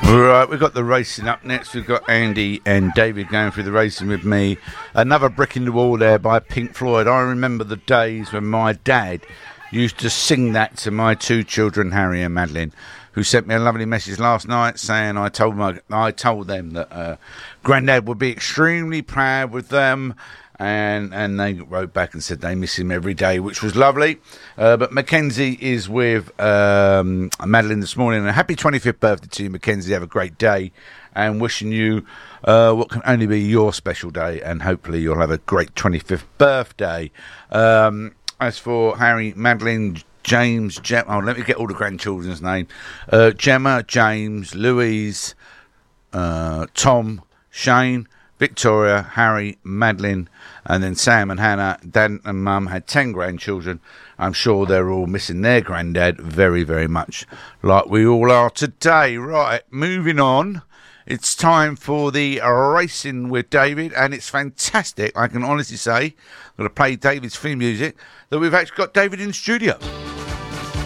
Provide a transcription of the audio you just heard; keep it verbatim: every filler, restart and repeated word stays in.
Right, we've got the racing up next. We've got Andy and David going through the racing with me. Another Brick in the Wall there by Pink Floyd. I remember the days when my dad used to sing that to my two children, Harry and Madeline, who sent me a lovely message last night saying I told my, I told them that uh, Grandad would be extremely proud with them. And and they wrote back and said they miss him every day, which was lovely. Uh, but Mackenzie is with um, Madeline this morning. And a happy twenty-fifth birthday to you, Mackenzie. Have a great day. And wishing you uh, what can only be your special day. And hopefully you'll have a great twenty-fifth birthday. Um, as for Harry, Madeline, James, Gemma, oh, let me get all the grandchildren's name. Uh, Gemma, James, Louise, uh, Tom, Shane, Victoria, Harry, Madeline, and then Sam and Hannah. Dad and Mum had ten grandchildren. I'm sure they're all missing their granddad very, very much, like we all are today. Right, moving on. It's time for the racing with David, and it's fantastic, I can honestly say. I'm going to play David's theme music, that we've actually got David in the studio.